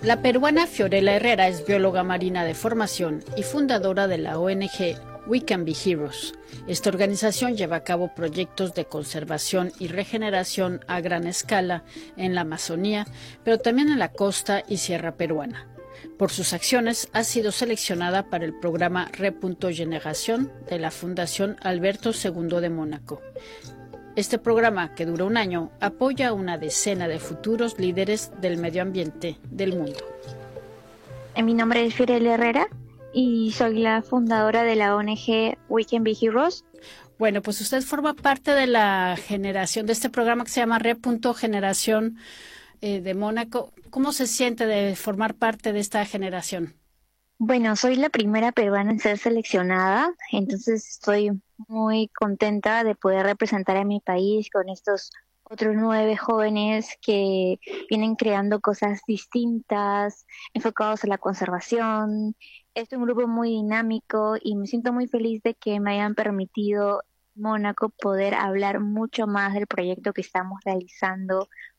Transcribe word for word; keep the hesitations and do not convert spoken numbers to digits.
La peruana Fiorella Herrera es bióloga marina de formación y fundadora de la O N G We Can Be Heroes. Esta organización lleva a cabo proyectos de conservación y regeneración a gran escala en la Amazonía, pero también en la costa y sierra peruana. Por sus acciones ha sido seleccionada para el programa Re.Generación de la Fundación Alberto segundo de Mónaco. Este programa, que dura un año, apoya a una decena de futuros líderes del medio ambiente del mundo. Mi nombre es Fiorella Herrera y soy la fundadora de la O N G We Can Be Heroes. Bueno, pues usted forma parte de la generación de este programa que se llama Re.Generación eh, de Mónaco. ¿Cómo se siente de formar parte de esta generación? Bueno, soy la primera peruana en ser seleccionada, entonces estoy muy contenta de poder representar a mi país con estos otros nueve jóvenes que vienen creando cosas distintas, enfocados a la conservación. Es un grupo muy dinámico y me siento muy feliz de que me hayan permitido, Mónaco, poder hablar mucho más del proyecto que estamos realizando